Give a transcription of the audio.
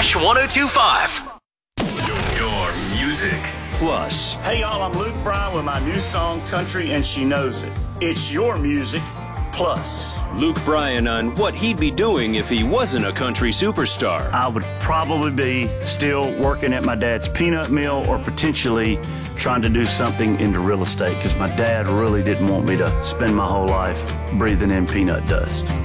Trash 1025. Your music plus. Hey y'all, I'm Luke Bryan with my new song, Country and She Knows It. It's your music plus. Luke Bryan on what he'd be doing if he wasn't a country superstar. I would probably be still working at my dad's peanut mill or potentially trying to do something into real estate because my dad really didn't want me to spend my whole life breathing in peanut dust.